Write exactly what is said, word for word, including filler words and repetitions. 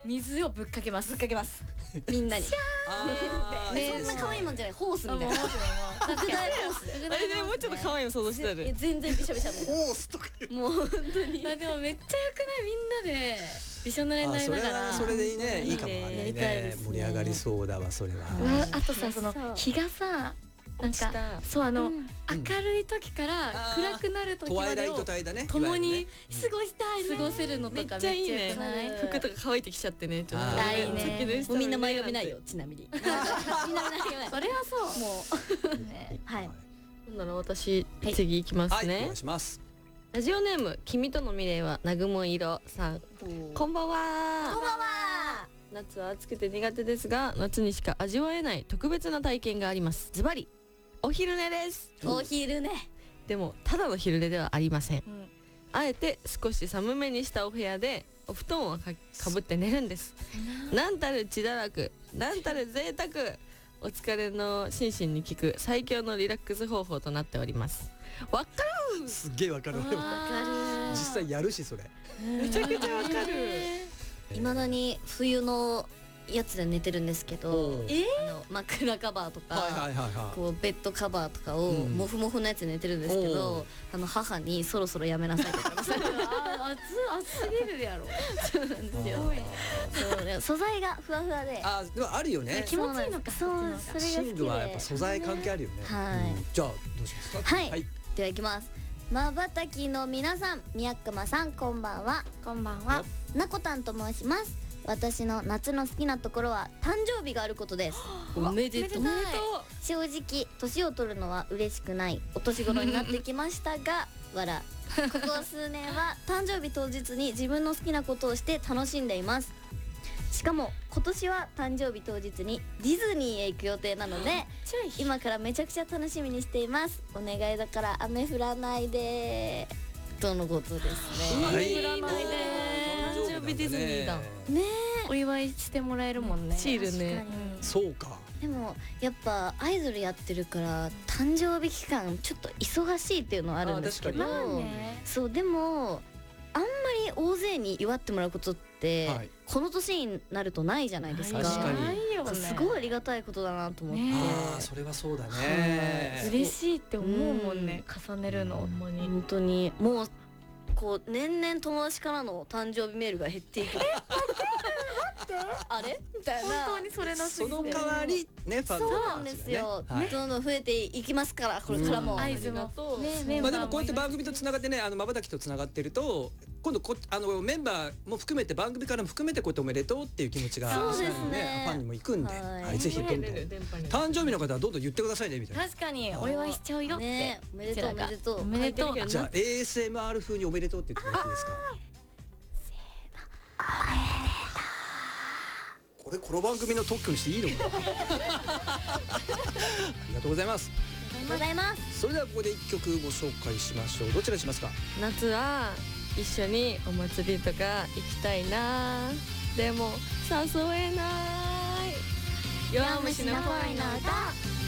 水をぶっかけます。 ぶっかけます。みんなに。 あそんな可愛いもんじゃない。ホースみたいな。拡大ホース。 あれね、もうちょっと可愛いの想像してる。 全然びしゃびしゃ。 ホースとか言う。 もう本当に。 あでもめっちゃ良くないみんなでびしょ濡れになりながら。 それはそれでいいね。いいかもね。盛り上がりそうだわそれは。 あとさその日がさ。なんかそうあの明るい時から暗くなる時までを共に過ごしたい過ごせるのとかめっちゃいいね。 服とか乾いてきちゃってね。ちょっとね。もうみんな前髪ないよちなみに。みんな前髪ない。 それはそうもうはい。 ほんなら私次いきますね。 お願いします。 ラジオネーム君との未来はなぐも色さん。こんばんは。 こんばんは。 夏は暑くて苦手ですが夏にしか味わえない特別な体験があります。ズバリお昼寝です。 お昼寝。 でもただの昼寝ではありません、うん、あえて少し寒めにしたお部屋でお布団を か, かぶって寝るんです。なんたる血だらくなんたる贅沢お疲れの心身に効く最強のリラックス方法となっております。わかる。 すっげえわかる。実際やるしそれめちゃくちゃわかる。 いまだに冬のやつで寝てるんですけど、 えあの枕カバーとか、 はいはいはいはい、 こうベッドカバーとかをモフモフのやつで寝てるんですけど、あの母にそろそろやめなさいとか。 あ暑暑すぎるやろ。 そうなんですよ。そうね、素材がふわふわで。 あでもあるよね。 気持ちいいのか。 そうそれが好きで。 寝具はやっぱ素材関係あるよね。 はい。 じゃあどうしますか。 はい。ではいきます。まばたきの皆さん、みやくまさんこんばんは。 こんばんは。 なこたんと申します。私の夏の好きなところは誕生日があることです。 おめでとう。 正直年を取るのは嬉しくないお年頃になってきましたがわらここ数年は誕生日当日に自分の好きなことをして楽しんでいます。しかも今年は誕生日当日にディズニーへ行く予定なので今からめちゃくちゃ楽しみにしています。お願いだから雨降らないでとのことですね。 雨降らないで誕生日ディズニーだね。 お祝いしてもらえるもんね。 シールね。 そうか。 でもやっぱアイドルやってるから誕生日期間ちょっと忙しいっていうのはあるんですけど、そうでもあんまり大勢に祝ってもらうことって、はい、この年になるとないじゃないですか。 確かにすごいありがたいことだなと思って、 ああそれはそうだね。 嬉しいって思うもんね、重ねるの。ほんまに本当にもうこう年々友達からの誕生日メールが減っていく。あれみたいな。 本当にそれのその代わりね、ファンそうなんですよ。どんどん増えていきますからこれからも。 合図も。 まあでもこうやって番組とつながってね、あのまばたきとつながってると今度こあのメンバーも含めて番組からも含めてこうやっておめでとうっていう気持ちがファンにも行くんで、はいぜひどんどん誕生日の方はどんどん言ってくださいねみたいな。 確かにお祝いしちゃうよって。 おめでとうおめでとうおめでとう。 じゃあ エーエスエムアール 風におめでとうって言ってもらっていいですか。これこの番組の特許にしていいのか。ありがとうございます。 ありがとうございます。 それではここで一曲ご紹介しましょう。どちらにしますか。 夏は一緒にお祭りとか行きたいな。でも誘えない。弱虫の恋の歌。